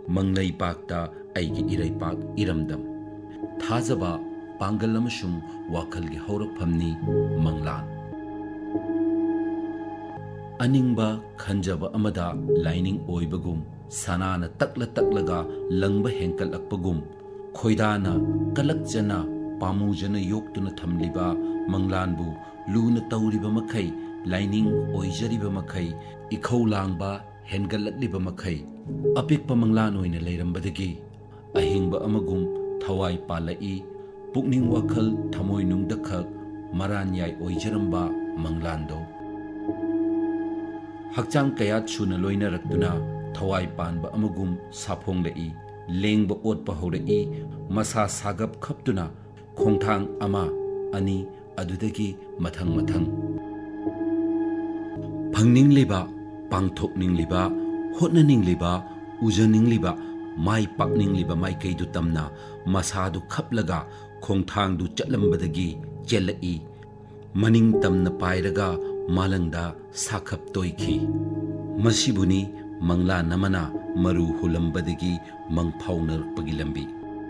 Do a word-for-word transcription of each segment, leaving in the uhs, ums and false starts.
Mangalai पाकता अैगी इरैपाक इरमदम थाजबा Pongal अमसुंग वाखलगी हौरफमनी मंगलान अनिंगबा खंजबा अमदा lining ओइबगुम सनाना तकला तकलगा लंगबा हेंकलकपगुम खोइदाना कलकजना पामुजना योक्तुना थमलिबा मंगलानबु Luna तौरिबा मखै lining ओइजरिबा मखै इखौ लांगबा हेंगलकलिबा मखै अपिकपा मंगलान ओइना लेरंबदगी अहिंगबा अमगुम थवाई पालाई पुकनिंग वाखल थमोय नुंगदखक मरान याय ओइजरंबा मंगलानदो हक्चांग कयात सुना लोइनरक्तुना थवाई पानबा अमगुम साफोंगलई लेंगबा ओटपा हौरई मसा सागप खपतुना खोंथांग अमा अनि अदुदगी मथंग मथंग फंगनिंगलिबा पांगथोकनिंगलिबा होटननिंगलिबा उजनिंगलिबा माई पाकनिंगलिबा माइकैदु तमना मसादु खपलगा खोंथांगदु चटलंबदगी चेलई मनिंग तमना पायरगा मालंगदा साखप तोइखी मसिबुनी मंगला नमना मरु हुलंबदगी मंगफाउनरपगी लंबी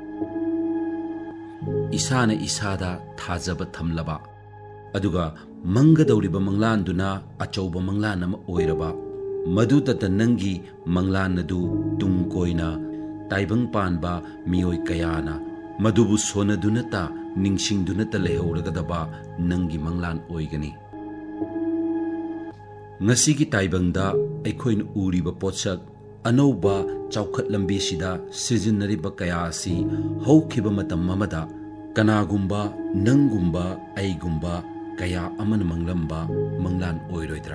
इसाना इसादा थाजब थमलबा अदुगा मंगदौरिबा मंगलानदुना अचौबा मंगलान अमा ओइरबा मदुदत नंगी मंगलानदु तुंगकोइना ताइबंग पानबा मियोय कयाना मदुबु सोनदुनता निंगसिंगदुनता लेहौरगदबा नंगी मंगलान ओइगनी ngasi taibangda aikoin uriba potsak anouba chaukat lambi sida sizinariba kaya asi hokhiba matam mamada kanagumba nangumba aigumba kaya aman manglamba manglan oiroidra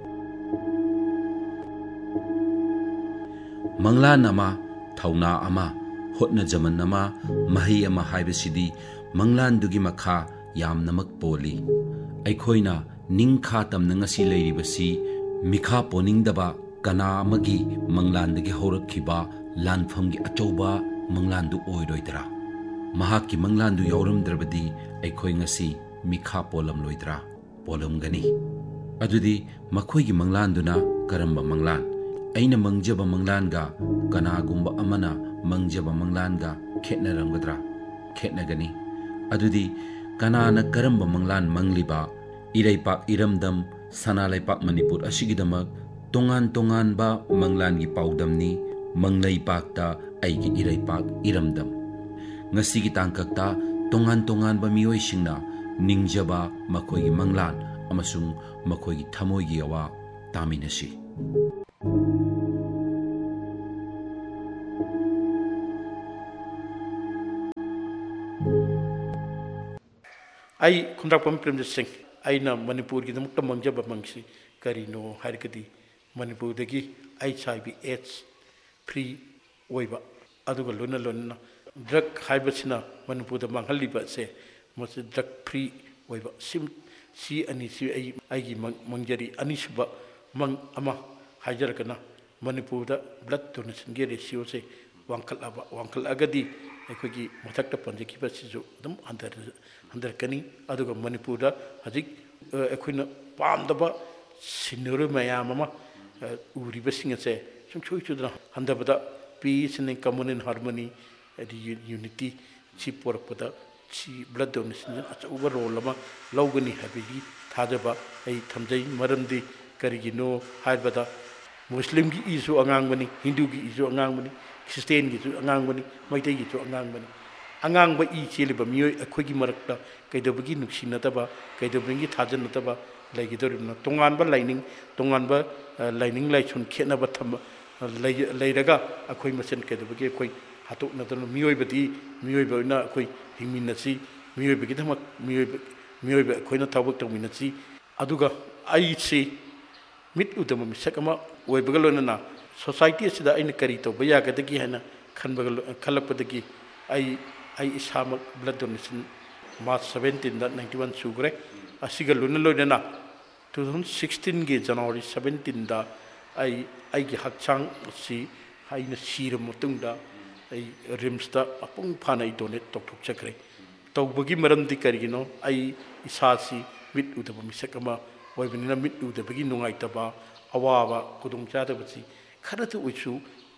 manglan ama thauna ama hotna jaman ama mahi ama haibasidi manglan dugi makha yamnamak poli aikoina निंखा तमना ngasi लेरिबसी Milkha पोनिंगदबा कना अमगी मंगलानदगी हौरखिबा लानफमगी अचौबा मंगलानदु ओइरोइदरा महाकी मंगलानदु यौरमद्रबदी अखोय ngasi Milkha pollen लोइदरा पोलमगनी अदुदी मखोयगी मंगलानदुना Karamba मंगलान अइना मंगजबा मंगलानगा कनागुंबा अमना मंगजबा मंगलानगा खेतनरंगदरा खेतनगनी अदुदी कनाना करंबा मंगलान मंगलिबा इरैपाक इरमदम सनालैपाक मणिपुर असिगिदमक तोंगान तोंगानबा मंगलानगी पाउदमनी मंगलैपाकता अैगी इरैपाक इरमदम ngasiगी तांककता तोंगान तोंगानबा मियोइसिंगना निंगजबा मखोयगी मंगलान अमसुंग मखोयगी थमोयगी अवा तामिनसी आई खुंदापम प्रेमजीत सिंह अना मनपुर की मंगजब मंगसी करीनो है Manpur H I B ads free Luna Luna drug है Manpur मांगलीबसे drug free सी अनी मंगजरी अनीसुब मंग हाजरगना Manpur blood donation के ratio से वांखलब वांखलगदी अखोगी मथक पंजकीबसीजु अदुम हंदर हंदरकनी अदुगा मनपुर हजिक अखोइना पामदब सिनर मयाम अमा उरिबसिंग से सुम छोइ चुदना हंदबदा piece and commune and harmony unity C पोरपदा C blood donation अचौब role अमा लौगनी हबीगी थाजबा आई थमजै मरमदी करिगिनो हाइबदा मुस्लिम की इजु अंगांगबनी हिंदू की इजु अंगांगबनी क्रिस्टियन की अंगांगबनी मैतै की अंगांगबनी अंगांगब इ चेलिब मियोय अखोगी मरक्ता कैदबगी नुक्सिनतबा कैदबगी थाजनतबा लैगिदोरिबना तोंगानबा लाइनिंग तोंगानबा लाइनिंग लाइसुन खेनबा थम लैरगा अखोई मसेन कैदबगी अखोई हातोकनदन मियोयबदी मियोयबना अखोई हिंगमिनसी मियोयबगी धमक मियोयब मियोयब अखोइना थबक तमिनसी अदुगा आइसी मिट उदम मिसक अमा ओइबगा लोनना सोसाइटी असिदा अइना करी तौबा यागदगी हैना खनबगा खलकपदगी आई आई इसामक ब्लड डोनेशन मार्च सेवेंटीन नाइंटी वन सूग्रे असिगा लुना लोनना टू थाउजेंड सिक्सटीन के जनवरी सेवेंटीन आई आई हक्चांग सी आइना सीर मतुंगदा आई रिम्स दा अपुंग फाना आई डोनेट तौथोकचख्रे तौबगी मरमदी करिगिनो आई इसासी मिट उदब मिसक अमा ओइबनिना मिट उदबगी नुंगाइतबा अवाबा खुदुंग चादबसी खरत उइसु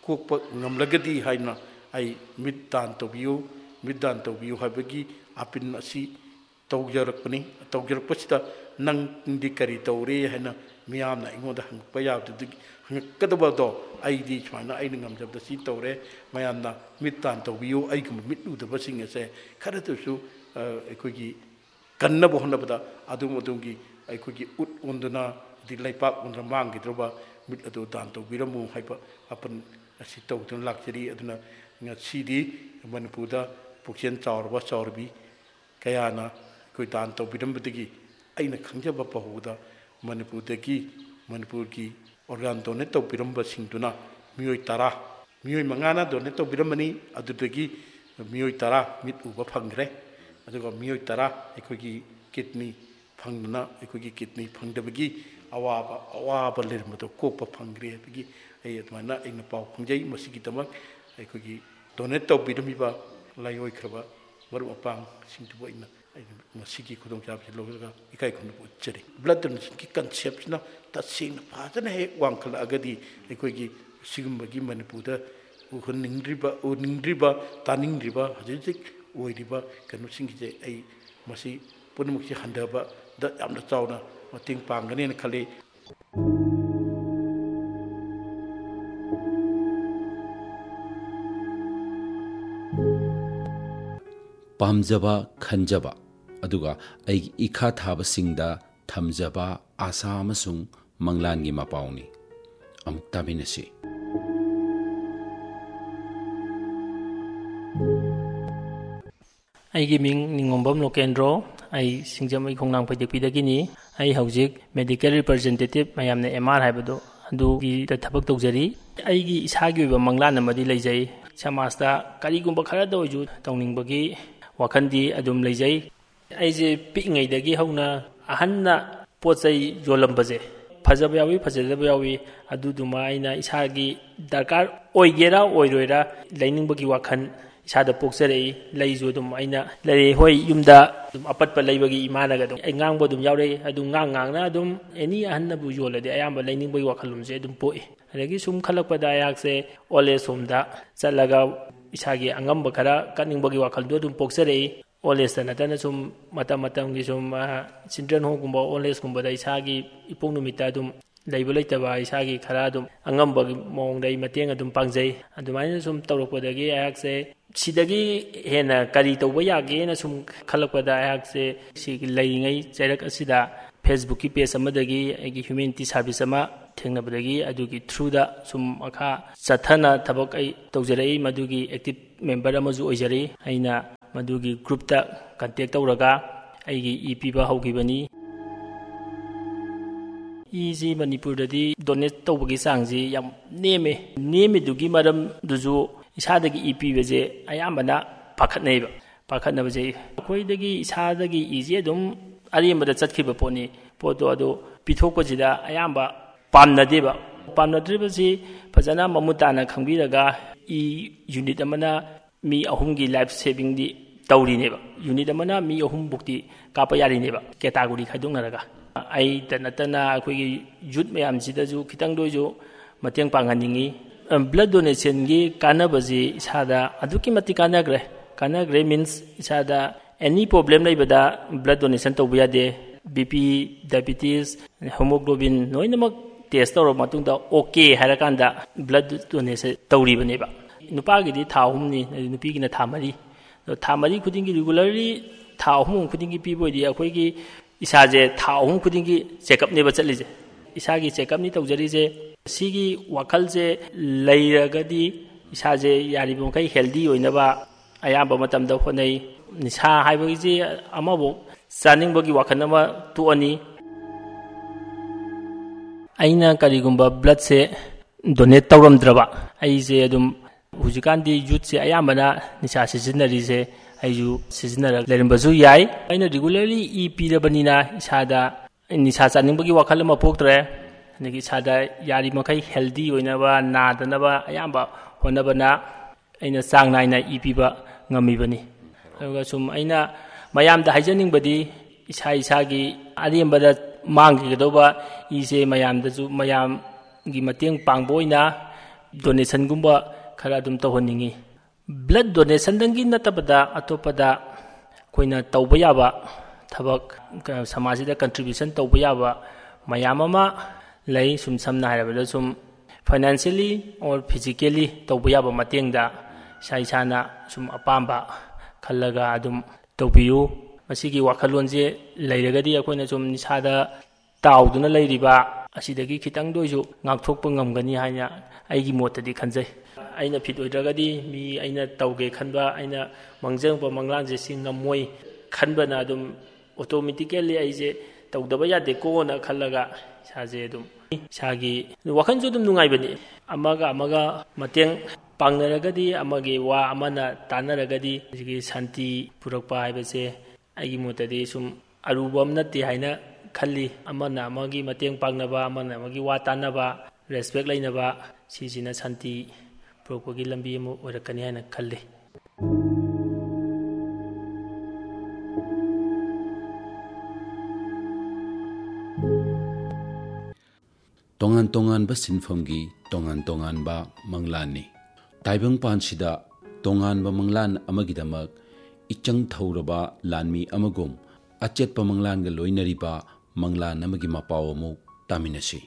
ꯀꯣꯛꯄ ꯉꯝꯂꯒꯗꯤ ꯍꯥꯏꯅ ꯑꯩ ꯃꯤꯠ ꯗꯥꯟ ꯇꯧꯕꯤꯌꯨ ꯃꯤꯠ ꯗꯥꯟ ꯇꯧꯕꯤꯌꯨ ꯍꯥꯏꯕꯒꯤ ꯑꯄꯤꯜ ꯑꯁꯤ ꯇꯧꯖꯔꯛꯄꯅꯤ ꯇꯧꯖꯔꯛꯄꯁꯤꯗ ꯅꯪꯗꯤ ꯀꯔꯤ ꯇꯧꯔꯦ ꯍꯥꯏꯅ ꯃꯤꯌꯥꯝꯅ ꯑꯩꯉꯣꯟꯗ ꯍꯪꯉꯛꯄ ꯌꯥꯕꯗꯨꯗꯤ ꯍꯪꯉꯛꯀꯗꯕꯗꯣ ꯑꯩꯗꯤ ꯁꯨꯃꯥꯏꯅ ꯑꯩꯅ ꯉꯝꯖꯕꯗ ꯁꯤ ꯇꯧꯔꯦ ꯃꯌꯥꯝꯅ ꯃꯤꯠ ꯗꯥꯟ ꯇꯧꯕꯤꯌꯨ ꯑꯩꯒꯨꯝꯕ ꯃꯤꯠ ꯎꯗꯕꯁꯤꯡ ꯑꯁꯦ ꯈꯔꯗꯁꯨ ꯑꯩꯈꯣꯏꯒꯤ ꯀꯟꯅꯕ ꯍꯣꯠꯅꯕꯗ ꯑꯗꯨꯝ ꯑꯗꯨꯝꯒꯤ ꯑꯩꯈꯣꯏꯒꯤ ꯎꯠ ꯑꯣꯟꯗꯨꯅ ꯑꯗꯩ ꯂꯩꯄꯥꯛ ꯑꯣꯟꯗꯨꯅ ꯃꯥꯡꯈꯤꯗ꯭ꯔꯕ ꯃꯤꯠ ꯑꯗꯨ ꯗꯥꯟ ꯇꯧꯕꯤꯔꯝꯃꯨ ꯍꯥꯏꯕ ꯑꯄꯟ ꯑꯁꯤ ꯇꯧꯗꯨꯅ ꯂꯥꯛꯆꯔꯤ ꯑꯗꯨꯅ ꯉꯁꯤꯗꯤ ꯃꯅꯤꯄꯨꯔꯗ ꯄꯨꯛꯆꯦꯜ ꯆꯥꯎꯔꯕ ꯆꯥꯎꯔꯕꯤ ꯀꯌꯥꯅ ꯑꯩꯈꯣꯏ ꯗꯥꯟ ꯇꯧꯕꯤꯔꯝꯕꯗꯒꯤ ꯑꯩꯅ ꯈꯪꯖꯕ ꯐꯥꯎꯕꯗ ꯃꯅꯤꯄꯨꯔꯗꯒꯤ ꯃꯅꯤꯄꯨꯔꯒꯤ ꯑꯣꯔꯒꯥꯟ ꯗꯣꯅꯦꯠ ꯇꯧꯕꯤꯔꯝꯕꯁꯤꯡꯗꯨꯅ ꯃꯤꯑꯣꯏ ꯇꯔꯥ ꯃꯤꯑꯣꯏ ꯃꯉꯥꯅ ꯗꯣꯅꯦꯠ ꯇꯧꯕꯤꯔꯝꯕꯅꯤ ꯑꯗꯨꯗꯒꯤ ꯃꯤꯑꯣꯏ ꯇꯔꯥ ꯃꯤꯠ ꯎꯕ ꯐꯪꯈ꯭ꯔꯦ ꯑꯗꯨꯒ ꯃꯤꯑꯣꯏ ꯇꯔꯥ ꯑꯩꯈꯣꯏꯒꯤ ꯀꯤꯠꯅꯤ ꯐꯪꯗꯨꯅ ꯑꯩꯈꯣꯏꯒꯤ ꯀꯤꯠꯅꯤ ꯐꯪꯗꯕꯒꯤ ꯑꯋꯥꯕ ꯑꯋꯥꯕ ꯂꯩꯔꯝꯕꯗꯣ ꯀꯣꯛꯄ ꯐꯪꯈ꯭ꯔꯦ ꯑꯗꯒꯤ ꯑꯩ ꯑꯗꯨꯃꯥꯏꯅ ꯑꯩꯅ ꯄꯥꯎ ꯐꯪꯖꯩ ꯃꯁꯤꯒꯤꯗꯃꯛ ꯑꯩꯈꯣꯏꯒꯤ ꯗꯣꯅꯦꯠ ꯇꯧꯕꯤꯔꯝꯃꯤꯕ ꯂꯥꯏꯑꯣꯏꯈ꯭ꯔꯕ ꯃꯔꯨꯞ ꯃꯄꯥꯡꯁꯤꯡꯗꯨꯕꯨ ꯑꯩꯅ ꯑꯩꯅ ꯃꯁꯤꯒꯤ ꯈꯨꯗꯣꯡꯆꯥꯕꯁꯤ ꯂꯧꯔꯒ ꯏꯀꯥꯏ ꯈꯨꯝꯅꯕ ꯎꯠꯆꯔꯤ ꯕ꯭ꯂꯗ ꯗꯣꯅꯦꯁꯟꯒꯤ ꯀꯟꯁꯦꯞꯁꯤꯅ ꯇꯁꯦꯡꯅ ꯐꯖꯅ ꯍꯦꯛ ꯋꯥꯡꯈꯠꯂꯛꯑꯒꯗꯤ ꯑꯩꯈꯣꯏꯒꯤ ꯁꯤꯒꯨꯝꯕꯒꯤ ꯃꯅꯤꯄꯨꯔꯗ ꯎꯍꯟꯅꯤꯡꯗ꯭ꯔꯤꯕ ꯎꯅꯤꯡꯗ꯭ꯔꯤꯕ ꯇꯥꯅꯤꯡꯗ꯭ꯔꯤꯕ ꯍꯧꯖꯤꯛ ꯍꯧꯖꯤꯛ ꯑꯣꯏꯔꯤꯕ ꯀꯩꯅꯣꯁꯤꯡꯁꯦ ꯑꯩ ꯃꯁꯤ ꯄꯨꯝꯅꯃꯛꯁꯤ ꯍꯟꯊꯕꯗ ꯌꯥꯝꯅ ꯆꯥꯎꯅ ꯃꯇꯦꯡ ꯄꯥꯡꯒꯅꯤꯅ ꯈꯜꯂꯤ ꯄꯥꯝꯖꯕ ꯈꯟꯖꯕ ꯑꯗꯨꯒ ꯑꯩꯒꯤ ꯏꯈꯥ ꯊꯥꯕꯁꯤꯡꯗ ꯊꯝꯖꯕ ꯑꯥꯁꯥ ꯑꯃꯁꯨꯡ ꯃꯪꯂꯥꯟꯒꯤ ꯃꯄꯥꯎꯅꯤ ꯑꯃꯨꯛ ꯇꯥꯃꯤꯟꯅꯁꯤ ꯑꯩꯒꯤ ꯃꯤꯡ ꯅꯤꯡꯉꯣꯝꯕꯝ ꯂꯣꯀꯦꯟꯗ꯭ꯔꯣ ꯑꯩ ꯁꯤꯡꯖꯃꯩ ꯈꯣꯡꯅꯥꯡ ꯐꯩꯗꯦꯛꯄꯤꯗꯒꯤꯅꯤ ꯑꯩ ꯍꯧꯖꯤꯛ ꯃꯦꯗꯤꯀꯦꯜ ꯔꯤꯄ꯭ꯔꯖꯦꯟꯇꯦꯇꯤꯚ ꯃꯌꯥꯝꯅ ꯑꯦꯝ ꯑꯥꯔ ꯍꯥꯏꯕꯗꯣ ꯑꯗꯨꯒꯤꯗ ꯊꯕꯛ ꯇꯧꯖꯔꯤ ꯑꯩꯒꯤ ꯏꯁꯥꯒꯤ ꯑꯣꯏꯕ ꯃꯪꯂꯥꯟ ꯑꯃꯗꯤ ꯂꯩꯖꯩ ꯁꯃꯥꯖꯇ ꯀꯔꯤꯒꯨꯝꯕ ꯈꯔꯗ ꯑꯣꯏꯁꯨ ꯇꯧꯅꯤꯡꯕꯒꯤ ꯋꯥꯈꯜꯗꯤ ꯑꯗꯨꯝ ꯂꯩꯖꯩ ꯑꯩꯁꯦ ꯄꯤꯛꯏꯉꯩꯗꯒꯤ ꯍꯧꯅ ꯑꯍꯟꯅ ꯄꯣꯠ ꯆꯩ ꯌꯣꯜꯂꯝꯕꯁꯦ ꯐꯖꯕ ꯌꯥꯎꯏ ꯐꯖꯗꯕ ꯌꯥꯎꯏ ꯑꯗꯨꯗꯨꯃ ꯑꯩꯅ ꯏꯁꯥꯒꯤ ꯗꯔꯀꯥꯔ ꯑꯣꯏꯒꯦꯔꯥ ꯑꯣꯏꯔꯣꯏꯔꯥ ꯂꯩꯅꯤꯡꯕꯒꯤ ꯋꯥꯈꯜ ꯏꯁꯥꯗ ꯄꯣꯛꯆꯔꯛꯏ ꯂꯩꯁꯨ ꯑꯗꯨꯝ ꯑꯩꯅ ꯂꯩꯔꯛꯏ ꯍꯣꯏ ꯌꯨꯝꯗ ꯑꯗꯨꯝ ꯑꯄꯠꯄ ꯂꯩꯕꯒꯤ ꯏꯃꯥꯅꯒ ꯑꯗꯨꯝ ꯑꯩ ꯉꯥꯡꯕ ꯑꯗꯨꯝ ꯌꯥꯎꯔꯛꯏ ꯑꯗꯨꯝ ꯉꯥꯡ ꯉꯥꯡꯅ ꯑꯗꯨꯝ ꯑꯦꯅꯤ ꯑꯍꯟꯅꯕꯨ ꯌꯣꯜꯂꯗꯤ ꯑꯌꯥꯝꯕ ꯂꯩꯅꯤꯡꯕꯒꯤ ꯋꯥꯈꯜꯂꯣꯟꯁꯦ ꯑꯗꯨꯝ ꯄꯣꯛꯏ ꯑꯗꯒꯤ ꯁꯨꯝ ꯈꯜꯂꯛꯄꯗ ꯑꯩꯍꯥꯛꯁꯦ ꯑꯣꯜ ꯑꯦꯖ ꯍꯣꯝꯗ ꯆꯠꯂꯒ ꯏꯁꯥꯒꯤ ꯑꯉꯝꯕ ꯈꯔ ꯀꯠꯅꯤꯡꯕꯒꯤ ꯋꯥꯈꯜꯗꯣ ꯑꯗꯨꯝ ꯄꯣꯛꯆꯔꯛꯏ ꯑꯣꯜ ꯑꯦꯖꯇ ꯅꯠꯇꯅ ꯁꯨꯝ ꯃꯇꯝ ꯃꯇꯝꯒꯤ ꯁꯨꯝ ꯆꯤꯜꯗ꯭ꯔꯦꯟ ꯍꯣꯝꯒꯨꯝꯕ ꯑꯣꯜ ꯑꯦꯖꯀꯨꯝꯕꯗ ꯏꯁꯥꯒꯤ ꯏꯄꯣꯛ ꯅꯨꯃꯤꯠꯇ ꯑꯗꯨꯝ ꯂꯩꯕ ꯂꯩꯇꯕ ꯏꯁꯥꯒꯤ ꯈꯔ ꯑꯗꯨꯝ ꯑꯉꯝꯕꯒꯤ ꯃꯑꯣꯡꯗ ꯑꯩ ꯃꯇꯦꯡ ꯑꯗꯨم ꯄꯥꯡꯖꯩ ꯑꯗꯨꯃꯥꯏꯅ ꯁꯨꯝ ꯇꯧꯔꯛꯄꯗꯒꯤ ꯑꯩꯍꯥꯛꯁꯦ ꯁꯤꯗꯒꯤ ꯍꯦꯟꯅ ꯀꯔꯤ ꯇꯧꯕ ꯌꯥꯒꯦꯅ ꯁꯨꯝ ꯈꯜꯂꯛꯄꯗ ꯑꯩꯍꯥꯛꯁꯦ ꯁꯤꯒꯤ ꯂꯩꯔꯤꯉꯩ ꯆꯩꯔꯛ ꯑꯁꯤꯗ ꯐꯦꯁꯕꯨꯛꯀꯤ ꯄꯦꯖ ꯑꯃꯗꯒꯤ ꯑꯩꯒꯤ ꯍ꯭ꯌꯨꯃꯦꯅꯤꯇꯤ ꯁꯥꯔꯚꯤꯁ ꯑꯃ ꯊꯦꯡꯅꯕꯗꯒꯤ ꯑꯗꯨꯒꯤ ꯊ꯭ꯔꯨꯗ ꯁꯨꯝ ꯃꯈꯥ ꯆꯠꯊꯅ ꯊꯕꯛ ꯑꯩ ꯇꯧꯖꯔꯛꯏ ꯃꯗꯨꯒꯤ ꯑꯦꯛꯇꯤꯚ ꯃꯦꯝꯕꯔ ꯑꯃꯁꯨ ꯑꯣꯏꯖꯔꯤ ꯑꯩꯅ ꯃꯗꯨꯒꯤ ꯒ꯭ꯔꯨꯞꯇ ꯀꯟꯇꯦꯛ ꯇꯧꯔꯒ ꯑꯩꯒꯤ ꯏ ꯄꯤꯕ ꯍꯧꯈꯤꯕꯅꯤ ꯏꯁꯤ ꯃꯅꯤꯄꯨꯔꯗꯗꯤ ꯗꯣꯅꯦꯠ ꯇꯧꯕꯒꯤ ꯆꯥꯡꯁꯤ ꯌꯥꯝ ꯅꯦꯝꯃꯦ ꯅꯦꯝꯃꯤꯗꯨꯒꯤ ꯃꯔꯝꯗꯨꯁꯨ ꯏꯁꯥꯗꯒꯤ ꯏ ꯄꯤꯕꯁꯦ ꯑꯌꯥꯝꯕꯅ ꯄꯥꯈꯠꯅꯩꯕ ꯄꯥꯈꯠꯅꯕꯁꯦ ꯑꯩꯈꯣꯏꯗꯒꯤ ꯏꯁꯥꯗꯒꯤ ꯏꯁꯦ ꯑꯗꯨꯝ ꯑꯔꯦꯝꯕꯗ ꯆꯠꯈꯤꯕ ꯄꯣꯠꯅꯤ ꯄꯣꯠꯇꯣ ꯑꯗꯨ ꯄꯤꯊꯣꯛꯄꯁꯤꯗ ꯑꯌꯥꯝꯕ ꯄꯥꯝꯅꯗꯦꯕ ꯄꯥꯝꯅꯗ꯭ꯔꯤꯕꯁꯤ ꯐꯖꯅꯃꯃꯨꯠ ꯇꯥꯅ ꯈꯪꯕꯤꯔꯒ ꯏ ꯌꯨꯅꯤꯠ ꯑꯃꯅ ꯃꯤ ꯑꯍꯨꯝꯒꯤ ꯂꯥꯏꯐ ꯁꯦꯚꯤꯡꯗꯤ ꯇꯧꯔꯤꯅꯦꯕ ꯌꯨꯅꯤꯠ ꯑꯃꯅ ꯃꯤ ꯑꯍꯨꯝꯕꯨꯛꯇꯤ ꯀꯥꯞꯄ ꯌꯥꯔꯤꯅꯦꯕ ꯀꯦꯇꯥꯒꯣꯔꯤ ꯈꯥꯏꯗꯣꯛꯅꯔꯒ ꯑꯩꯇ ꯅꯠꯇꯅ ꯑꯩꯈꯣꯏꯒꯤ ꯌꯨꯠ ꯃꯌꯥꯝꯁꯤꯗꯁꯨ ꯈꯤꯇꯪꯗ ꯑꯣꯏꯁꯨ ꯃꯇꯦꯡ ꯄꯥꯡꯍꯟꯅꯤꯡꯉꯤ ꯕ꯭ꯂꯗ ꯗꯣꯅꯦꯁꯟꯒꯤ ꯀꯥꯟꯅꯕꯁꯤ ꯏꯁꯥꯗ ꯑꯗꯨꯛꯀꯤ ꯃꯇꯤꯛ ꯀꯥꯟꯅꯈ꯭ꯔꯦ ꯀꯥꯟꯅꯈ꯭ꯔꯦ ꯃꯤꯟꯁ ꯏꯁꯥꯗ ꯑꯦꯅꯤ ꯄ꯭ꯔꯣꯕ꯭ꯂꯦꯝ ꯂꯩꯕꯗ ꯕ꯭ꯂꯗ ꯗꯣꯅꯦꯁꯟ ꯇꯧꯕ ꯌꯥꯗꯦ ꯕꯤ ꯄꯤ ꯗꯥꯏꯕꯤꯇꯤꯁ ꯍꯣꯃꯣꯒ꯭ꯂꯣꯕꯤꯟ ꯂꯣꯏꯅꯃꯛ ꯇꯦꯁ ꯇꯧꯔꯕ ꯃꯇꯨꯡꯗ ꯑꯣꯀꯦ ꯍꯥꯏꯔꯀꯥꯟꯗ ꯕ꯭ꯂꯗ ꯗꯣꯅꯦꯁꯟ ꯇꯧꯔꯤꯕꯅꯦꯕ ꯅꯨꯄꯥꯒꯤꯗꯤ ꯊꯥ ꯑꯍꯨꯝꯅꯤ ꯅꯨꯄꯤꯒꯤꯅ ꯊꯥ ꯃꯔꯤ ꯊꯥ ꯃꯔꯤ ꯈꯨꯗꯤꯡꯒꯤ ꯔꯤꯒꯨꯂꯔꯂꯤ ꯊꯥ ꯑꯍꯨꯝ ꯈꯨꯗꯤꯡꯒꯤ ꯄꯤꯕ ꯑꯣꯏꯗꯤ ꯑꯩꯈꯣꯏꯒꯤ ꯏꯁꯥꯁꯦ ꯊꯥ ꯑꯍꯨꯝ ꯈꯨꯗꯤꯡꯒꯤ ꯆꯦꯛꯑꯞꯅꯦꯕ ꯆꯠꯂꯤꯁꯦ ꯏꯁꯥꯒꯤ ꯆꯦꯛꯑꯞꯅꯤ ꯇꯧꯖꯔꯤꯁꯦ ꯁꯤꯒꯤ ꯋꯥꯈꯜꯁꯦ ꯂꯩꯔꯒꯗꯤ ꯏꯁꯥꯁꯦ ꯌꯥꯔꯤꯕ ꯃꯈꯩ ꯍꯦꯜꯗꯤ ꯑꯣꯏꯅꯕ ꯑꯌꯥꯝꯕ ꯃꯇꯝꯗ ꯍꯣꯠꯅꯩ ꯅꯤꯁꯥ ꯍꯥꯏꯕꯒꯤꯁꯦ ꯑꯃꯐꯥꯎ ꯆꯥꯅꯤꯡꯕꯒꯤ ꯋꯥꯈꯜ ꯑꯃ ꯇꯣꯛꯑꯅꯤ ꯑꯩꯅ ꯀꯔꯤꯒꯨꯝꯕ ꯕ꯭ꯂꯗꯁꯦ ꯗꯣꯅꯦꯠ ꯇꯧꯔꯝꯗ꯭ꯔꯕ ꯑꯩꯁꯦ ꯑꯗꯨꯝ ꯍꯧꯖꯤꯛꯀꯥꯟꯗꯤ ꯌꯨꯠꯁꯦ ꯑꯌꯥꯝꯕꯅ ꯅꯤꯁꯥ ꯁꯤꯖꯤꯟꯅꯔꯤꯁꯦ ꯑꯩꯁꯨ ꯁꯤꯖꯤꯟꯅꯔ ꯂꯩꯔꯝꯕꯁꯨ ꯌꯥꯏ ꯑꯩꯅ ꯔꯤꯒꯨꯂꯔꯂꯤ ꯏ ꯄꯤꯔꯕꯅꯤꯅ ꯏꯁꯥꯗ ꯅꯤꯁꯥ ꯆꯥꯅꯤꯡꯕꯒꯤ ꯋꯥꯈꯜ ꯑꯃ ꯄꯣꯛꯇ꯭ꯔꯦ ꯑꯗꯒꯤ ꯏꯁꯥꯗ ꯌꯥꯔꯤꯃꯈꯩ ꯍꯦꯜꯗꯤ ꯑꯣꯏꯅꯕ ꯅꯥꯗꯅꯕ ꯑꯌꯥꯝꯕ ꯍꯣꯠꯅꯕꯅ ꯑꯩꯅ ꯆꯥꯡ ꯅꯥꯏꯅ ꯏ ꯄꯤꯕ ꯉꯝꯃꯤꯕꯅꯤ ꯑꯗꯨꯒ ꯁꯨꯝ ꯑꯩꯅ ꯃꯌꯥꯝꯗ ꯍꯥꯏꯖꯅꯤꯡꯕꯗꯤ ꯏꯁꯥ ꯏꯁꯥꯒꯤ ꯑꯔꯦꯝꯕꯗ ꯃꯥꯡꯈꯤꯒꯗꯧꯕ ꯏꯁꯦ ꯃꯌꯥꯝꯗꯁꯨ ꯃꯌꯥꯝꯒꯤ ꯃꯇꯦꯡ ꯄꯥꯡꯕ ꯑꯣꯏꯅ ꯗꯣꯅꯦꯁꯟꯒꯨꯝꯕ ꯈꯔ ꯑꯗꯨꯝ ꯇꯧꯍꯟꯅꯤꯡꯉꯤ ꯕ꯭ꯂꯗ ꯗꯣꯅꯦꯁꯟꯗꯪꯒꯤ ꯅꯠꯇꯕꯗ ꯑꯇꯣꯞꯄꯗ ꯑꯩꯈꯣꯏꯅ ꯇꯧꯕ ꯌꯥꯕ ꯊꯕꯛ ꯁꯃꯥꯖꯁꯤꯗ ꯀꯟꯇ꯭ꯔꯤꯕ꯭ꯌꯨꯁꯟ ꯇꯧꯕ ꯌꯥꯕ ꯃꯌꯥꯝ ꯑꯃ ꯂꯩ ꯁꯨꯝ ꯁꯝꯅ ꯍꯥꯏꯔꯕꯗ ꯁꯨꯝ ꯐꯥꯏꯅꯥꯟꯁꯤꯌꯦꯜꯂꯤ ꯑꯣꯔ ꯐꯤꯖꯤꯀꯦꯜꯂꯤ ꯇꯧꯕ ꯌꯥꯕ ꯃꯇꯦꯡꯗ ꯏꯁꯥ ꯏꯁꯥꯅ ꯁꯨꯝ ꯑꯄꯥꯝꯕ ꯈꯜꯂꯒ ꯑꯗꯨꯝ ꯇꯧꯕꯤꯌꯨ ꯃꯁꯤꯒꯤ ꯋꯥꯈꯜꯂꯣꯟꯁꯦ ꯂꯩꯔꯒꯗꯤ ꯑꯩꯈꯣꯏꯅ ꯁꯨꯝ ꯏꯁꯥꯗ ꯇꯥꯎꯗꯨꯅ ꯂꯩꯔꯤꯕ ꯑꯁꯤꯗꯒꯤ ꯈꯤꯇꯪꯗ ꯑꯣꯏꯁꯨ ꯉꯥꯛꯊꯣꯛꯄ ꯉꯝꯒꯅꯤ ꯍꯥꯏꯅ ꯑꯩꯒꯤ ꯃꯣꯠꯇꯗꯤ ꯈꯟꯖꯩ ꯑꯩꯅ ꯐꯤꯠ ꯑꯣꯏꯗ꯭ꯔꯒꯗꯤ ꯃꯤ ꯑꯩꯅ ꯇꯧꯒꯦ ꯈꯟꯕ ꯑꯩꯅ ꯃꯪꯖꯕ ꯃꯪꯂꯥꯟꯁꯦ ꯁꯤ ꯉꯝꯃꯣꯏ ꯈꯟꯕꯅ ꯑꯗꯨꯝ ꯑꯣꯇꯣꯃꯦꯇꯤꯀꯦꯜꯂꯤ ꯑꯩꯁꯦ ꯇꯧꯗꯕ ꯌꯥꯗꯦꯀꯣꯅ ꯈꯜꯂꯒ ꯏꯁꯥꯁꯦ ꯑꯗꯨꯝ ꯏꯁꯥꯒꯤ ꯋꯥꯈꯜꯁꯨ ꯑꯗꯨꯝ ꯅꯨꯡꯉꯥꯏꯕꯅꯤ ꯑꯃꯒ ꯑꯃꯒ ꯃꯇꯦꯡ ꯄꯥꯡꯅꯔꯒꯗꯤ ꯑꯃꯒꯤ ꯋꯥ ꯑꯃꯅ ꯇꯥꯟꯅꯔꯒꯗꯤ ꯍꯧꯖꯤꯛꯀꯤ ꯁꯥꯟꯇꯤ ꯄꯨꯔꯛꯄ ꯍꯥꯏꯕꯁꯦ ꯑꯩꯒꯤ ꯃꯣꯠꯇꯗꯤ ꯁꯨꯝ ꯑꯔꯨꯕ ꯑꯃ ꯅꯠꯇꯦ ꯍꯥꯏꯅ ꯈꯜꯂꯤ ꯑꯃꯅ ꯑꯃꯒꯤ ꯃꯇꯦꯡ ꯄꯥꯡꯅꯕ ꯑꯃꯅ ꯑꯃꯒꯤ ꯋꯥ ꯇꯥꯟꯅꯕ ꯔꯦꯁꯄꯦꯛ ꯂꯩꯅꯕ ꯁꯤꯁꯤꯅ ꯁꯥꯟꯇꯤ ꯄꯨꯔꯛꯄꯒꯤ ꯂꯝꯕꯤ ꯑꯃ ꯑꯣꯏꯔꯛꯀꯅꯤ ꯍꯥꯏꯅ ꯈꯜꯂꯤ ꯇꯣꯉꯥꯟ ꯇꯣꯉꯥꯟꯕ ꯁꯤꯟꯐꯝꯒꯤ ꯇꯣꯉꯥꯟ ꯇꯣꯉꯥꯟꯕ ꯃꯪꯂꯥꯟꯅꯤ ꯇꯥꯏꯕꯪꯄꯥꯟꯁꯤꯗ ꯇꯣꯉꯥꯟꯕ ꯃꯪꯂꯥꯟ ꯑꯃꯒꯤꯗꯃꯛ ꯏꯆꯪ ꯊꯧꯔꯕ ꯂꯥꯟꯃꯤ ꯑꯃꯒꯨꯝ ꯑꯆꯦꯠꯄ ꯃꯪꯂꯥꯟꯒ ꯂꯣꯏꯅꯔꯤꯕ ꯃꯪꯂꯥꯟ ꯑꯃꯒꯤ ꯃꯄꯥꯎ ꯑꯃꯨꯛ ꯇꯥꯃꯤꯟꯅꯁꯤ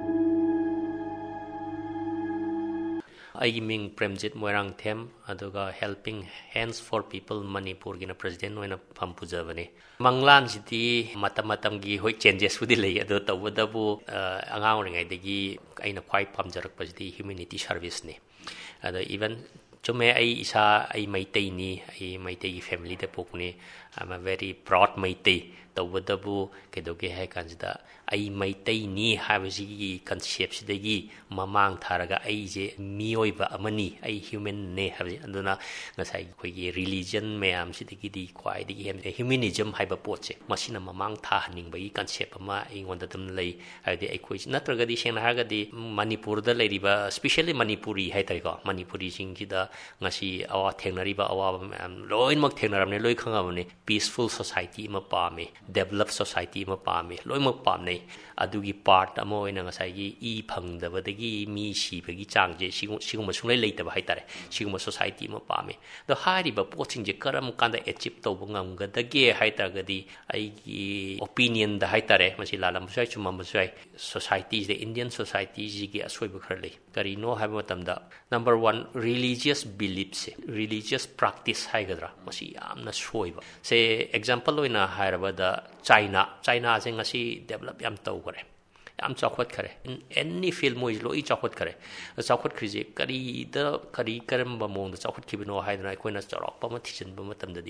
ꯑꯩꯒꯤ ꯃꯤꯡ ꯄ꯭ꯔꯦꯝꯖꯤꯠ ꯃꯣꯏꯔꯥꯡꯊꯦꯝ ꯑꯗꯨꯒ helping Hans four people ꯃꯅꯤꯄꯨꯔꯒꯤꯅ president ꯑꯣꯏꯅ ꯐꯝ ꯄꯨꯖꯕꯅꯤ ꯃꯪꯂꯥꯟꯁꯤꯗꯤ ꯃꯇꯝ ꯃꯇꯝꯒꯤ ꯍꯣꯏ ꯆꯦꯟꯖꯦꯁꯄꯨꯗꯤ ꯂꯩ ꯑꯗꯣ ꯇꯧꯕꯇꯕꯨ ꯑꯉꯥꯡ ꯑꯣꯏꯔꯤꯉꯩꯗꯒꯤ ꯑꯩꯅ ꯈ꯭ꯋꯥꯏ ꯄꯥꯝꯖꯔꯛꯄꯁꯤꯗꯤ ꯍ꯭ꯌꯨꯃꯦꯅꯤꯇꯤ ꯁꯥꯔꯚꯤꯁꯅꯤ ꯑꯗ ꯏꯚꯟ ꯆꯨꯝꯃꯦ ꯑꯩ ꯏꯁꯥ ꯑꯩ ꯃꯩꯇꯩꯅꯤ ꯑꯩ ꯃꯩꯇꯩꯒꯤ ꯐꯦꯃꯤꯂꯤꯗ ꯄꯣꯛꯄꯅꯤ ꯑꯥꯏ ꯑꯦꯝ ꯑ ꯚꯦꯔꯤ ꯄ꯭ꯔꯥꯎꯗ ꯃꯩꯇꯩ ꯇꯧꯕꯇꯕꯨ ꯀꯩꯗꯧꯒꯦ ꯍꯥꯏ ꯀꯥꯟꯁꯤꯗ ꯑꯩ ꯃꯩꯇꯩꯅꯤ ꯍꯥꯏꯕꯁꯤꯒꯤ ꯀꯟꯁꯦꯞꯁꯤꯗꯒꯤ ꯃꯃꯥꯡ ꯊꯥꯔꯒ ꯑꯩꯁꯦ ꯃꯤꯑꯣꯏꯕ ꯑꯃꯅꯤ ꯑꯩ ꯍ꯭ꯌꯨꯃꯦꯟꯅꯦ ꯍꯥꯏꯕꯁꯦ ꯑꯗꯨꯅ ꯉꯁꯥꯏ ꯑꯩꯈꯣꯏꯒꯤ ꯔꯤꯂꯤꯖꯟ ꯃꯌꯥꯝꯁꯤꯗꯒꯤꯗꯤ ꯈ꯭ꯋꯥꯏꯗꯒꯤ ꯍꯦꯟꯅ ꯍ꯭ꯌꯨꯃꯦꯅꯤꯖꯝ ꯍꯥꯏꯕ ꯄꯣꯠꯁꯦ ꯃꯁꯤꯅ ꯃꯃꯥꯡ ꯊꯥꯍꯟꯅꯤꯡꯕꯒꯤ ꯀꯟꯁꯦꯞ ꯑꯃ ꯑꯩꯉꯣꯟꯗ ꯑꯗꯨꯝ ꯂꯩ ꯍꯥꯏꯕꯗꯤ ꯑꯩꯈꯣꯏꯁꯤ ꯅꯠꯇ꯭ꯔꯒꯗꯤ ꯁꯦꯡꯅ ꯍꯥꯏꯔꯒꯗꯤ ꯃꯅꯤꯄꯨꯔꯗ ꯂꯩꯔꯤꯕ ꯁ꯭ꯄꯦꯁꯤꯌꯦꯜꯂꯤ ꯃꯅꯤꯄꯨꯔꯤ ꯍꯥꯏꯇꯥꯔꯦꯀꯣ ꯃꯅꯤꯄꯨꯔꯤꯁꯤꯡꯁꯤꯗ ꯉꯁꯤ ꯑꯋꯥ ꯊꯦꯡꯅꯔꯤꯕ ꯑꯋꯥꯕ ꯃꯌꯥꯝ ꯂꯣꯏꯅꯃꯛ ꯊꯦꯡꯅꯔꯕꯅꯤ ꯂꯣꯏ ꯈꯪꯉꯕꯅꯤ ꯄꯤꯁꯐꯨꯜ ꯁꯣꯁꯥꯏꯇꯤ ꯑꯃ ꯄꯥꯝꯃꯤ ꯗꯦꯕꯂꯞ ꯁꯣꯁꯥꯏꯇꯤ ꯑꯃ ꯄꯥꯝꯃꯤ ꯂꯣꯏꯅꯃꯛ ꯄꯥꯝꯅꯩ ꯑꯗꯨꯒꯤ ꯄꯥꯔꯠ ꯑꯃ ꯑꯣꯏꯅ ꯉꯁꯥꯏꯒꯤ ꯏ ꯐꯪꯗꯕꯗꯒꯤ ꯃꯤ ꯁꯤꯕꯒꯤ ꯆꯥꯡꯁꯦ ꯁꯤꯒꯨꯝꯕ ꯁꯨꯡꯂꯩ ꯂꯩꯇꯕ ꯍꯥꯏꯇꯥꯔꯦ ꯁꯤꯒꯨꯝꯕ ꯁꯣꯁꯥꯏꯇꯤ ꯑꯃ ꯄꯥꯝꯃꯤ ꯑꯗꯣ ꯍꯥꯏꯔꯤꯕ ꯄꯣꯠꯁꯤꯡꯁꯦ ꯀꯔꯝ ꯀꯥꯟꯗ ꯑꯦꯆꯤꯞ ꯇꯧꯕ ꯉꯝꯒꯗꯒꯦ ꯍꯥꯏꯇꯥꯔꯒꯗꯤ ꯑꯩꯒꯤ ꯑꯣꯄꯤꯅꯤꯌꯟꯗ ꯍꯥꯏꯇꯥꯔꯦ ꯃꯁꯤ ꯂꯥꯜꯂꯝꯕꯁꯨ ꯌꯥꯏ ꯆꯨꯝꯃꯝꯕꯁꯨ ꯌꯥꯏ ꯁꯣꯁꯥꯏꯇꯤꯁꯤꯗ ꯏꯟꯗꯤꯌꯟ ꯁꯣꯁꯥꯏꯇꯤꯁꯤꯒꯤ ꯑꯁꯣꯏꯕ ꯈꯔ ꯂꯩ ꯀꯔꯤꯅꯣ ꯍꯥꯏꯕ ꯃꯇꯝꯗ number one religious ꯕꯤꯂꯤꯞꯁꯦ religious practice ꯍꯥꯏꯒꯗ꯭ꯔꯥ ꯃꯁꯤ ꯌꯥꯝꯅ ꯁꯣꯏꯕ ꯁꯦ ꯑꯦꯛꯖꯥꯝꯄꯜ ꯑꯣꯏꯅ ꯍꯥꯏꯔꯕꯗ ꯆꯥꯏꯅꯥ ꯆꯥꯏꯅꯥꯁꯦ ꯉꯁꯤ ꯗꯦꯕꯂꯞ ꯌꯥꯝ ꯇꯧꯈꯔꯦ ꯌꯥꯝ ꯆꯥꯎꯈꯠꯈꯔꯦ ꯏꯟ ꯑꯦꯅꯤ ꯐꯤꯜ ꯃꯣꯏꯁꯦ ꯂꯣꯏ ꯆꯥꯎꯈꯠꯈꯔꯦ ꯆꯥꯎꯈꯠꯈ꯭ꯔꯤꯁꯦ ꯀꯔꯤꯗ ꯀꯔꯤ ꯀꯔꯝꯕ ꯃꯑꯣꯡꯗ ꯆꯥꯎꯈꯠꯈꯤꯕꯅꯣ ꯍꯥꯏꯗꯅ ꯑꯩꯈꯣꯏꯅ ꯆꯥꯎꯔꯥꯛꯄ ꯑꯃ ꯊꯤꯖꯤꯟꯕ ꯃꯇꯝꯗꯗꯤ